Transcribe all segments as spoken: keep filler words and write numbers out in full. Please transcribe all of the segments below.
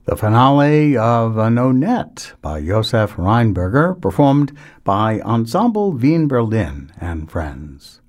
The finale of Nonette by Josef Reinberger, performed by Ensemble Wien Berlin and friends.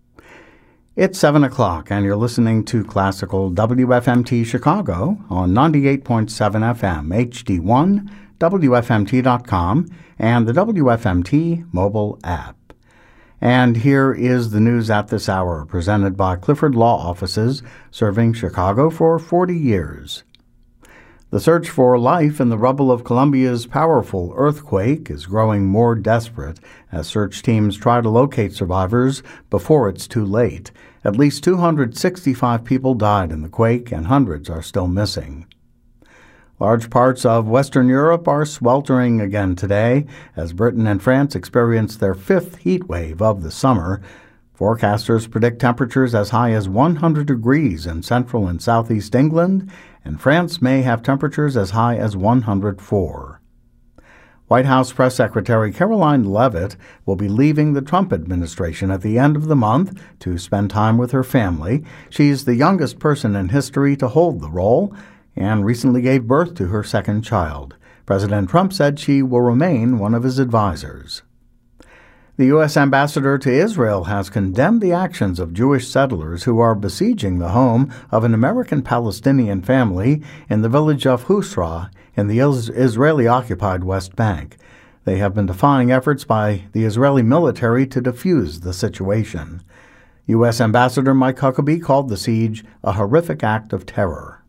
It's seven o'clock, and you're listening to Classical W F M T Chicago on ninety-eight point seven F M, H D one, W F M T dot com, and the W F M T mobile app. And here is the news at this hour, presented by Clifford Law Offices, serving Chicago for forty years. The search for life in the rubble of Colombia's powerful earthquake is growing more desperate as search teams try to locate survivors before it's too late. At least two hundred sixty-five people died in the quake, and hundreds are still missing. Large parts of Western Europe are sweltering again today as Britain and France experience their fifth heat wave of the summer. Forecasters predict temperatures as high as one hundred degrees in central and southeast England, and France may have temperatures as high as one hundred four. White House Press Secretary Caroline Leavitt will be leaving the Trump administration at the end of the month to spend time with her family. She's the youngest person in history to hold the role and recently gave birth to her second child. President Trump said she will remain one of his advisors. The U S ambassador to Israel has condemned the actions of Jewish settlers who are besieging the home of an American-Palestinian family in the village of Husra in the Israeli-occupied West Bank. They have been defying efforts by the Israeli military to defuse the situation. U S Ambassador Mike Huckabee called the siege a horrific act of terror.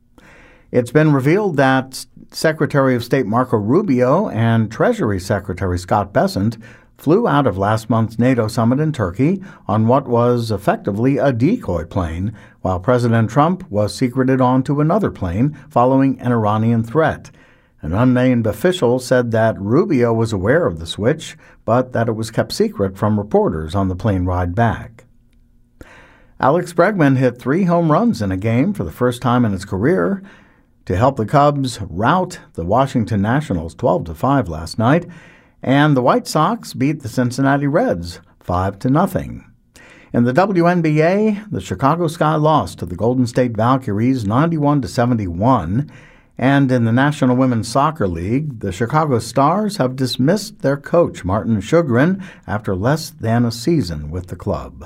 It's been revealed that Secretary of State Marco Rubio and Treasury Secretary Scott Bessent flew out of last month's NATO summit in Turkey on what was effectively a decoy plane, while President Trump was secreted onto another plane following an Iranian threat. An unnamed official said that Rubio was aware of the switch, but that it was kept secret from reporters on the plane ride back. Alex Bregman hit three home runs in a game for the first time in his career to help the Cubs rout the Washington Nationals twelve to five last night. And the White Sox beat the Cincinnati Reds five to nothing. In the W N B A, the Chicago Sky lost to the Golden State Valkyries ninety-one to seventy-one. And in the National Women's Soccer League, the Chicago Stars have dismissed their coach, Martin Sugrin, after less than a season with the club.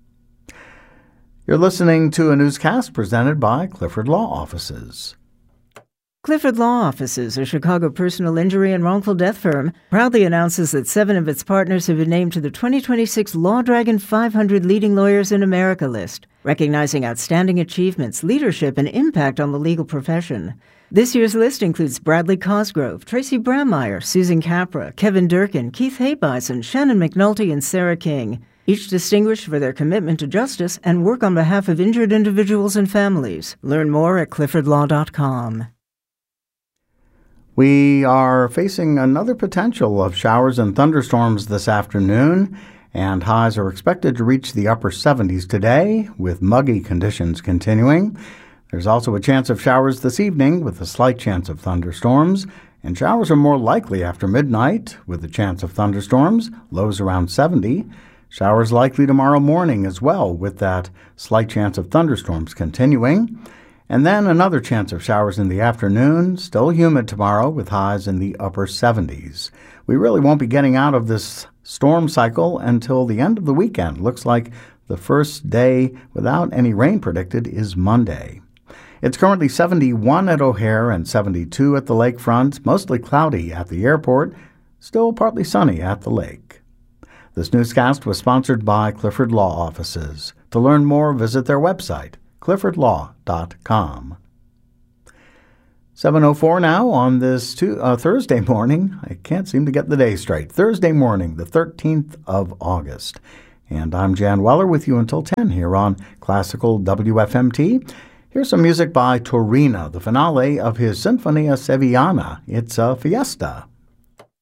You're listening to a newscast presented by Clifford Law Offices. Clifford Law Offices, a Chicago personal injury and wrongful death firm, proudly announces that seven of its partners have been named to the twenty twenty-six Law Dragon five hundred Leading Lawyers in America list, recognizing outstanding achievements, leadership, and impact on the legal profession. This year's list includes Bradley Cosgrove, Tracy Brammeyer, Susan Capra, Kevin Durkin, Keith Haybison, Shannon McNulty, and Sarah King, each distinguished for their commitment to justice and work on behalf of injured individuals and families. Learn more at clifford law dot com. We are facing another potential of showers and thunderstorms this afternoon, and highs are expected to reach the upper seventies today, with muggy conditions continuing. There's also a chance of showers this evening, with a slight chance of thunderstorms, and showers are more likely after midnight, with a chance of thunderstorms, lows around seventy. Showers likely tomorrow morning as well, with that slight chance of thunderstorms continuing. And then another chance of showers in the afternoon, still humid tomorrow with highs in the upper seventies. We really won't be getting out of this storm cycle until the end of the weekend. Looks like the first day without any rain predicted is Monday. It's currently seventy-one at O'Hare and seventy-two at the lakefront, mostly cloudy at the airport, still partly sunny at the lake. This newscast was sponsored by Clifford Law Offices. To learn more, visit their website, clifford law dot com. seven oh four now on this two, uh, Thursday morning. I can't seem to get the day straight. Thursday morning, the thirteenth of August. And I'm Jan Weller with you until ten here on Classical W F M T. Here's some music by Torina, the finale of his Sinfonia Sevillana. It's a fiesta.